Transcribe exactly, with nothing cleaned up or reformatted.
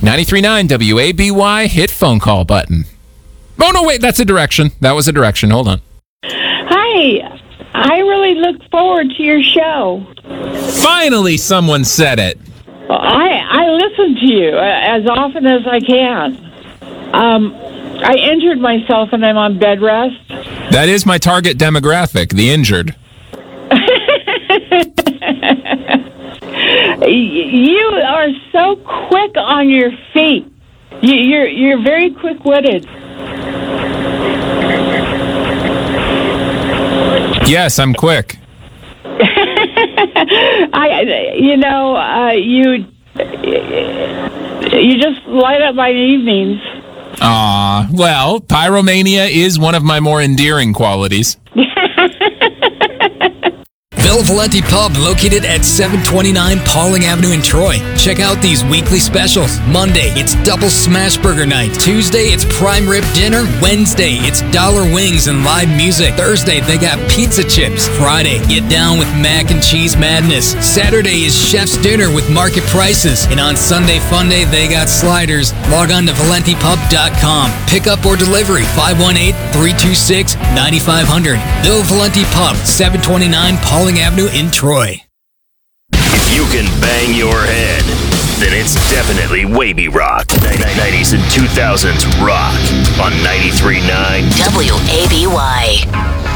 ninety-three point nine W A B Y, hit phone call button. Oh, no, wait, that's a direction. That was a direction. Hold on. Hi. I really look forward to your show. Finally, someone said it. I I listen to you as often as I can. Um, I injured myself and I'm on bed rest. That is my target demographic, the injured. You are so quick on your feet. You're you're very quick-witted. Yes, I'm quick. I, you know, uh, you you just light up my evenings. Aw, well, pyromania is one of my more endearing qualities. Villa Valenti Pub, located at seven twenty-nine Pauling Avenue in Troy. Check out these weekly specials. Monday, it's Double Smash Burger Night. Tuesday, it's Prime Rib Dinner. Wednesday, it's Dollar Wings and live music. Thursday, they got pizza chips. Friday, get down with mac and cheese madness. Saturday is Chef's Dinner with market prices. And on Sunday Fun Day, they got sliders. Log on to valenti pub dot com. Pick up or delivery, five one eight, three two six, nine five zero zero. Villa Valenti Pub, seven twenty-nine Pauling Avenue in Troy. If you can bang your head, then it's definitely Wavy Rock. nineties and two thousands rock on ninety-three point nine W A B Y.